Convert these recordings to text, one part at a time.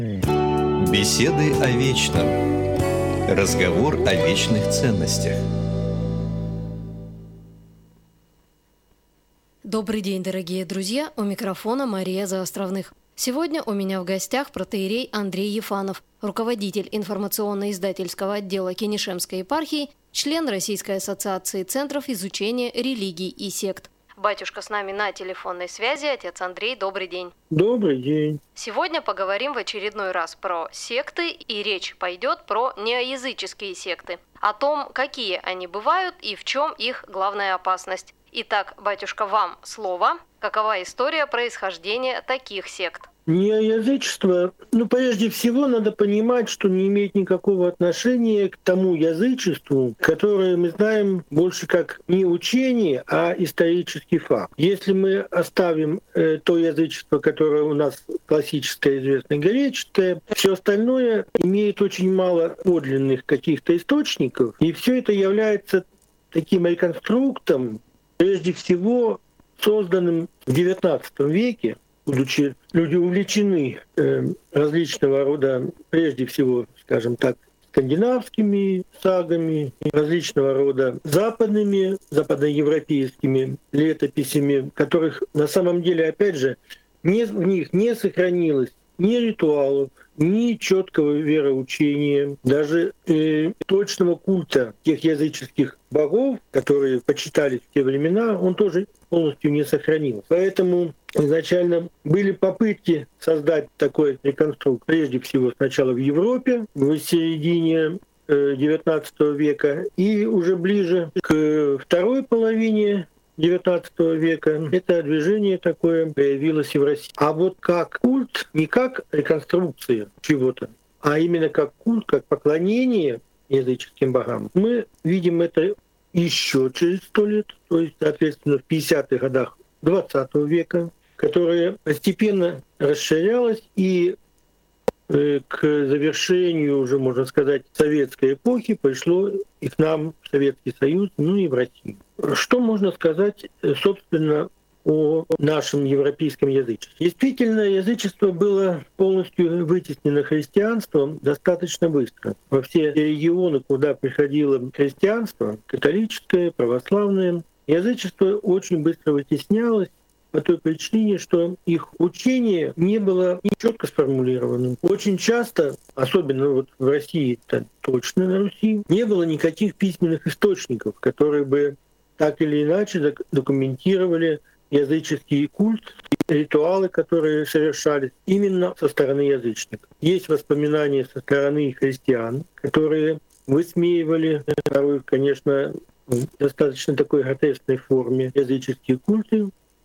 Беседы о вечном. Разговор о вечных ценностях. Добрый день, дорогие друзья! У микрофона Мария Заостровных. Сегодня у меня в гостях протоиерей Андрей Ефанов, руководитель информационно-издательского отдела Кенешемской епархии, член Российской ассоциации центров изучения религий и сект. Батюшка с нами на телефонной связи. Отец Андрей, добрый день. Добрый день. Сегодня поговорим в очередной раз про секты, и речь пойдет про неоязыческие секты, о том, какие они бывают и в чем их главная опасность. Итак, батюшка, вам слово. Какова история происхождения таких сект? Неоязычество, прежде всего надо понимать, что не имеет никакого отношения к тому язычеству, которое мы знаем больше как не учение, а исторический факт. Если мы оставим то язычество, которое у нас классическое, известное, греческое, все остальное имеет очень мало подлинных каких-то источников, и все это является таким реконструктом, прежде всего созданным в XIX веке, будучи люди увлечены различного рода, прежде всего, скажем так, скандинавскими сагами, различного рода западноевропейскими летописями, которых на самом деле, опять же, в них не сохранилось ни ритуалов, ни четкого вероучения, даже точного культа тех языческих богов, которые почитались в те времена, он тоже полностью не сохранился. Поэтому изначально были попытки создать такой реконструкт, прежде всего сначала в Европе, в середине XIX века, и уже ближе к второй половине XIX века это движение такое появилось и в России. А вот как культ, не как реконструкция чего-то, а именно как культ, как поклонение языческим богам, мы видим это еще через 100 лет, то есть, соответственно, в 50-х годах XX века, которое постепенно расширялось и к завершению, уже можно сказать, советской эпохи пришло и к нам в Советский Союз, и в Россию. Что можно сказать, собственно, о нашем европейском язычестве? Действительно, язычество было полностью вытеснено христианством достаточно быстро. Во все регионы, куда приходило христианство, католическое, православное, язычество очень быстро вытеснялось, по той причине, что их учение не было четко сформулированным. Очень часто, особенно вот в России, точно на Руси, не было никаких письменных источников, которые бы так или иначе документировали языческий культ, ритуалы, которые совершались именно со стороны язычников. Есть воспоминания со стороны христиан, которые высмеивали, порой, конечно, в достаточно такой гротескной форме языческие культы,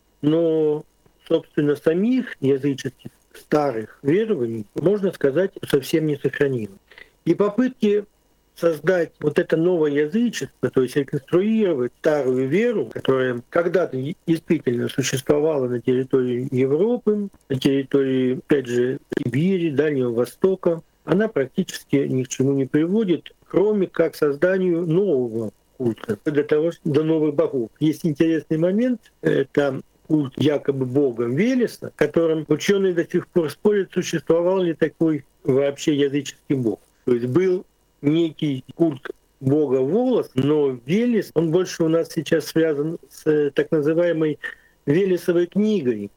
но, собственно, самих языческих старых верований, можно сказать, совсем не сохранилось. И попытки создать вот это новое язычество, то есть реконструировать старую веру, которая когда-то действительно существовала на территории Европы, на территории, опять же, Сибири, Дальнего Востока, она практически ни к чему не приводит, кроме как созданию нового культа, до новых богов. Есть интересный момент, это культ якобы бога Велеса, которым ученые до сих пор спорят, существовал ли такой вообще языческий бог. То есть был некий культ бога Волос, но Велес, он больше у нас сейчас связан с так называемой Велесовой книгой,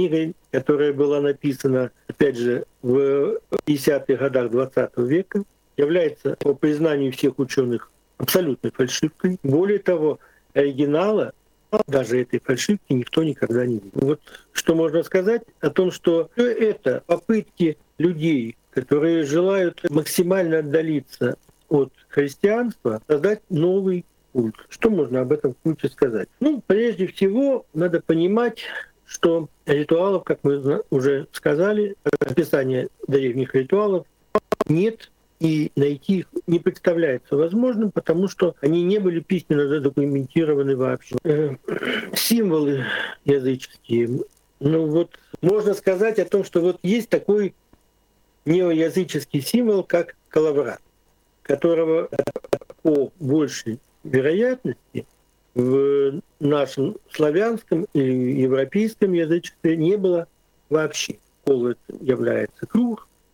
которая была написана, опять же, в 50-х годах XX века, является по признанию всех ученых абсолютной фальшивкой. Более того, оригинала даже этой фальшивки никто никогда не видел. Вот что можно сказать о том, что все это попытки людей, которые желают максимально отдалиться от христианства, создать новый культ. Что можно об этом культе сказать? Прежде всего, надо понимать, что ритуалов, как мы уже сказали, описание древних ритуалов нет, и найти их не представляется возможным, потому что они не были письменно задокументированы вообще. Символы языческие. Можно сказать о том, что есть такой неоязыческий символ, как коловрат, которого по большей вероятности в нашем славянском или европейском язычестве не было вообще. Коло является круг,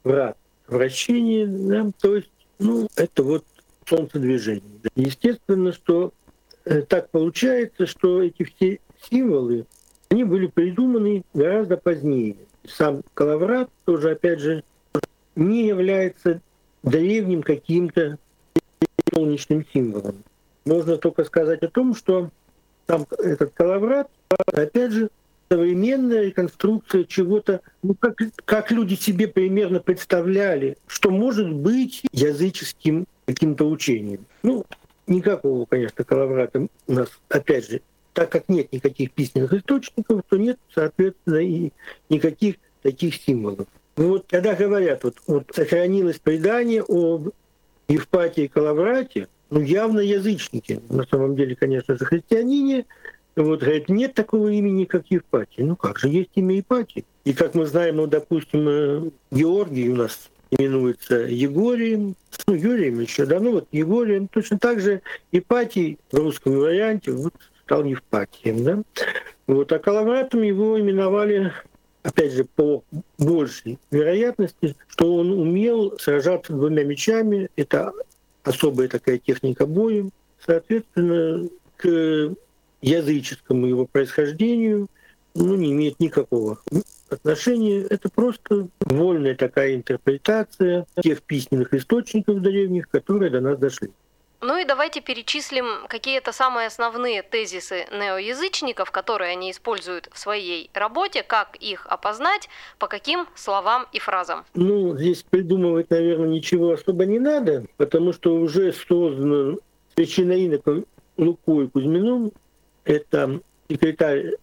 врат вращения, да, то есть, это вот солнцедвижение. Естественно, что так получается, что эти все символы, они были придуманы гораздо позднее. Сам коловрат тоже, опять же, не является древним каким-то солнечным символом. Можно только сказать о том, что сам этот коловрат, опять же, современная реконструкция чего-то, как люди себе примерно представляли, что может быть языческим каким-то учением. Никакого, конечно, коловрата у нас, опять же, так как нет никаких письменных источников, то нет, соответственно, и никаких таких символов. Когда говорят, сохранилось предание об Евпатии и Коловрате, явно язычники, на самом деле, конечно же, христиане, говорят, нет такого имени, как Евпатий. Как же, есть имя Евпатий. И как мы знаем, допустим, Георгий у нас именуется Егорием, Юрием еще, Егорием. Точно так же Ипатий в русском варианте стал Евпатием. Да? А Коловратом его именовали, опять же, по большей вероятности, что он умел сражаться двумя мечами. Это особая такая техника боя. Соответственно, к языческому его происхождению не имеет никакого отношения. Это просто вольная такая интерпретация тех письменных источников древних, которые до нас дошли. И давайте перечислим какие-то самые основные тезисы неоязычников, которые они используют в своей работе, как их опознать, по каким словам и фразам. Здесь придумывать, наверное, ничего особо не надо, потому что уже создано священноиноком Лукой Кузьминым, это секретарь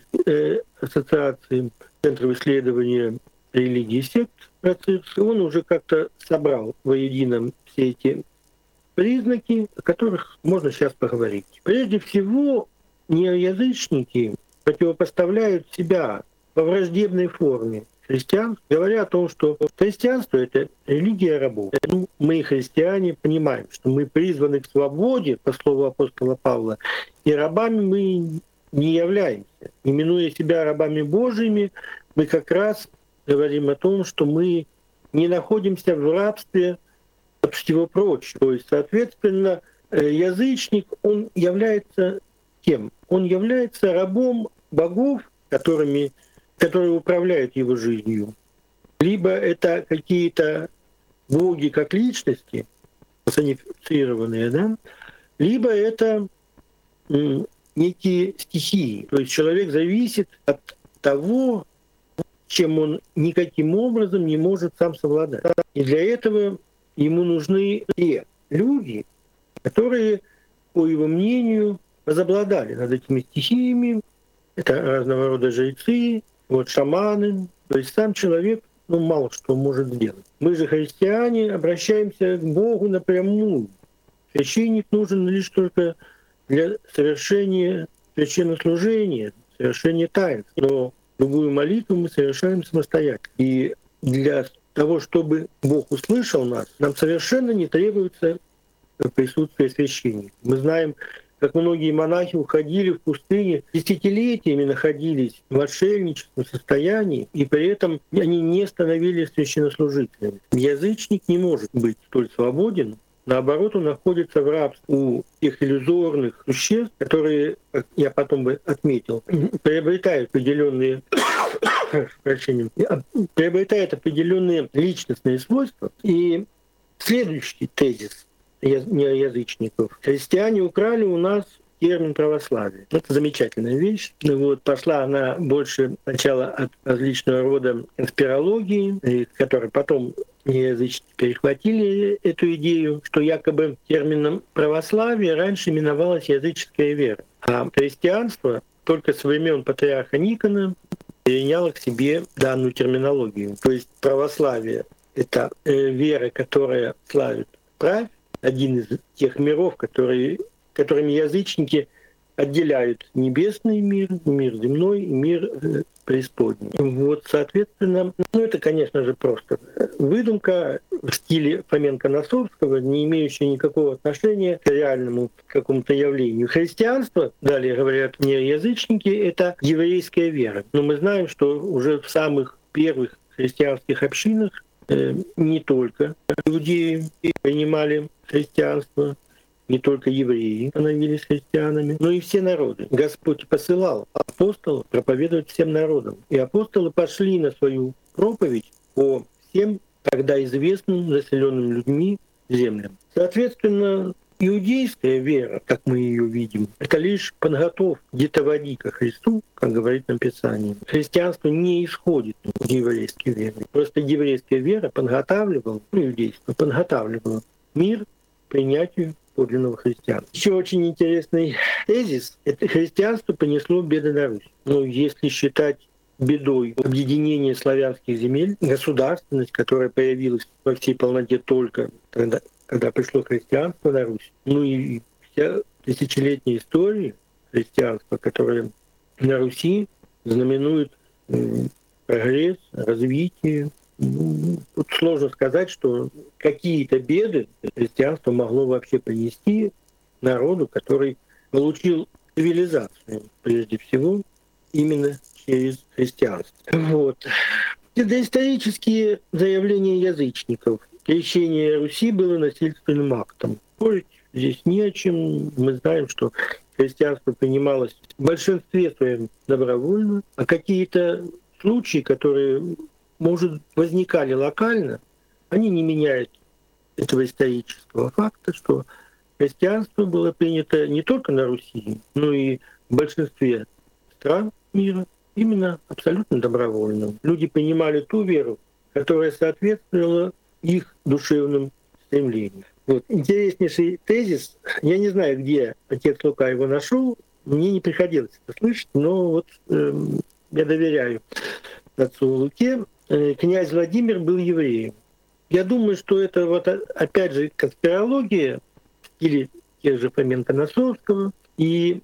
Ассоциации Центров исследования религии и сект, он уже как-то собрал воедино все эти признаки, о которых можно сейчас поговорить. Прежде всего, неоязычники противопоставляют себя во враждебной форме христианству, говоря о том, что христианство — это религия рабов. Мы, христиане, понимаем, что мы призваны к свободе, по слову апостола Павла, и рабами мы не являемся. Именуя себя рабами Божьими, мы как раз говорим о том, что мы не находимся в рабстве от всего прочего. То есть, соответственно, язычник, он является кем? Он является рабом богов, которые управляют его жизнью. Либо это какие-то боги как личности, персонифицированные, да? Либо это некие стихии. То есть человек зависит от того, чем он никаким образом не может сам совладать. И для этого ему нужны те люди, которые, по его мнению, возобладали над этими стихиями. Это разного рода жрецы, шаманы. То есть сам человек мало что может сделать. Мы же, христиане, обращаемся к Богу напрямую. Священник нужен лишь только для совершения священнослужения, совершения таинств. Но любую молитву мы совершаем самостоятельно. И для того, чтобы Бог услышал нас, нам совершенно не требуется присутствие священника. Мы знаем, как многие монахи уходили в пустыне, десятилетиями находились в отшельническом состоянии, и при этом они не становились священнослужителями. Язычник не может быть столь свободен. Наоборот, он находится в рабстве у тех иллюзорных существ, которые, как я потом бы отметил, приобретают определенные личностные свойства. И следующий тезис неоязычников. Христиане украли у нас термин православие. Это замечательная вещь. Пошла она больше сначала от различного рода конспирологии, которые потом неоязычники перехватили эту идею, что якобы термином православие раньше именовалась языческая вера. А христианство только со времен патриарха Никона переняло к себе данную терминологию. То есть православие — это вера, которая славит правь, один из тех миров, которыми язычники отделяют небесный мир, мир земной и мир преисподней. Соответственно, это, конечно же, просто выдумка в стиле Фоменко-Носовского, не имеющая никакого отношения к реальному какому-то явлению. Христианство, далее говорят неоязычники, это еврейская вера. Но мы знаем, что уже в самых первых христианских общинах не только иудеи принимали христианство, не только евреи становились христианами, но и все народы. Господь посылал апостолов проповедовать всем народам. И апостолы пошли на свою проповедь по всем тогда известным населенным людьми землям. Соответственно, иудейская вера, как мы ее видим, это лишь подготовка, где-то ко Христу, как говорит нам Писание. Христианство не исходит из еврейской веры. Просто еврейская вера подготавливала, иудейство подготавливало мир к принятию подлинного христианства. Еще очень интересный тезис — это христианство понесло беды на Русь. Но если считать бедой объединение славянских земель, государственность, которая появилась во всей полноте только тогда, когда пришло христианство на Русь, ну и вся тысячелетняя история христианства, которая на Руси знаменует прогресс, развитие. Тут сложно сказать, что какие-то беды христианство могло вообще принести народу, который получил цивилизацию, прежде всего, именно через христианство. Вот. Доисторические заявления язычников. Крещение Руси было насильственным актом. Спорить здесь не о чем. Мы знаем, что христианство принималось в большинстве своем добровольно, а какие-то случаи, которые, может, возникали локально, они не меняют этого исторического факта, что христианство было принято не только на Руси, но и в большинстве стран мира именно абсолютно добровольно. Люди принимали ту веру, которая соответствовала их душевным стремлениям. Вот. Интереснейший тезис, я не знаю, где отец Лука его нашел, мне не приходилось это слышать, но вот я доверяю отцу Луке. Князь Владимир был евреем. Я думаю, что это вот опять же конспирология в стиле тех же Фоменко Носовского и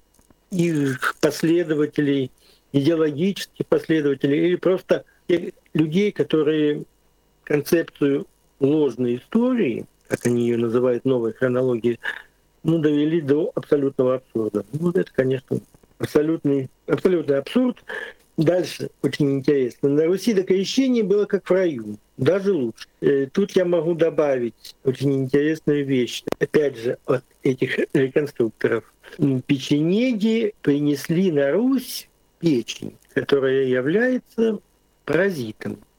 их последователей, идеологических последователей, или просто тех людей, которые концепцию ложной истории, как они ее называют, новой хронологии, довели до абсолютного абсурда. Это, конечно, абсолютный абсурд. Дальше очень интересно. На Руси до крещения было как в раю, даже лучше. Тут я могу добавить очень интересную вещь. Опять же, от этих реконструкторов. Печенеги принесли на Русь печень, которая является паразитом.